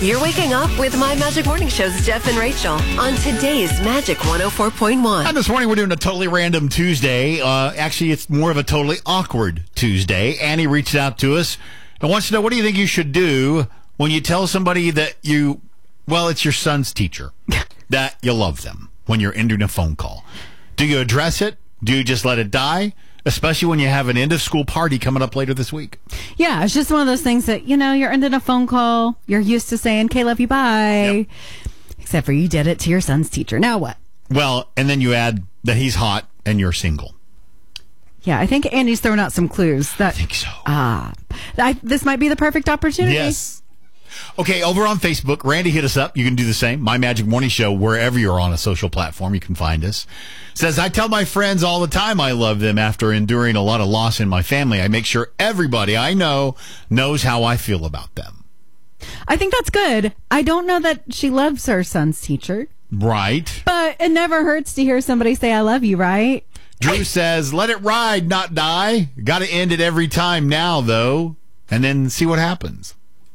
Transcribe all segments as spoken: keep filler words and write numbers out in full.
You're waking up with My Magic Morning Show's Jeff and Rachel on today's Magic one oh four point one. And this morning we're doing a totally random Tuesday. Uh, actually, it's more of a totally awkward Tuesday. Annie reached out to us and wants to know, what do you think you should do when you tell somebody that you, well, it's your son's teacher, that you love them when you're ending a phone call? Do you address it? Do you just let it die? Especially when you have an end-of-school party coming up later this week. Yeah, it's just one of those things that, you know, you're ending a phone call. You're used to saying, okay, love you, bye. Yep. Except for you did it to your son's teacher. Now what? Well, and then you add that he's hot and you're single. Yeah, I think Andy's thrown out some clues. That, I think so. Ah, I, this might be the perfect opportunity. Yes. Okay, over on Facebook, Randy hit us up. You can do the same. My Magic Morning Show, wherever you're on a social platform, you can find us. Says, I tell my friends all the time I love them after enduring a lot of loss in my family. I make sure everybody I know knows how I feel about them. I think that's good. I don't know that she loves her son's teacher. Right. But it never hurts to hear somebody say, I love you, right? Drew says, let it ride, not die. Got to end it every time now, though, and then see what happens.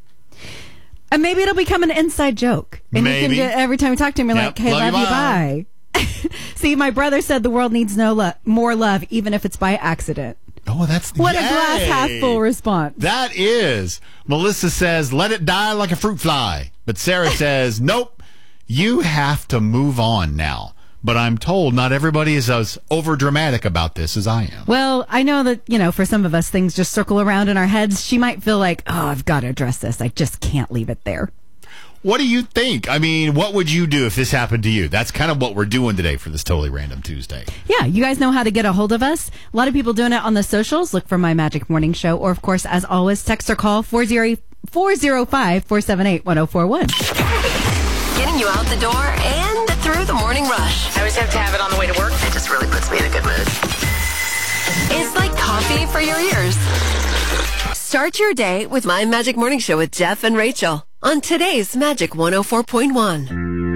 And maybe it'll become an inside joke. And Maybe. you can just, every time you talk to him, you're Yep. like, hey, Love love, you, you, bye. bye. See, my brother said the world needs no lo- more love, even if it's by accident. Oh, that's... What yay. a glass half full response. That is. Melissa says, let it die like a fruit fly. But Sarah says, nope, you have to move on now. But I'm told not everybody is as over-dramatic about this as I am. Well, I know that, you know, for some of us, things just circle around in our heads. She might feel like, oh, I've got to address this. I just can't leave it there. What do you think? I mean, what would you do if this happened to you? That's kind of what we're doing today for this Totally Random Tuesday. Yeah, you guys know how to get a hold of us. A lot of people doing it on the socials. Look for My Magic Morning Show. Or, of course, as always, text or call four oh five, four seven eight, one oh four one. Getting you out the door and through the morning rush. I always have to have it on the way to work. It just really puts me in a good mood. It's like coffee for your ears. Start your day with My Magic Morning Show with Jeff and Rachel on today's Magic one oh four point one.